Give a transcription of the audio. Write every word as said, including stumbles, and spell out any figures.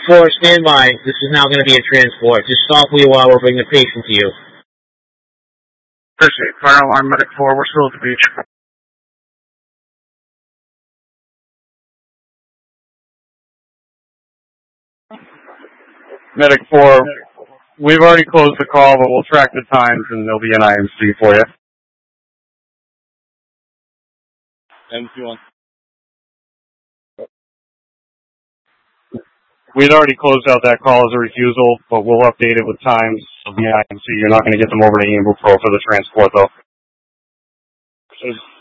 four, stand by. This is now going to be a transport. Just stop where you are. We'll bring the patient to you. Appreciate fire alarm medic four. We're still at the beach. Medic four, we've already closed the call, but we'll track the times and there'll be an I M C for you. M C one. We'd already closed out that call as a refusal, but we'll update it with times of the I M C. You're not going to get them over to Ambulpro for the transport, though. So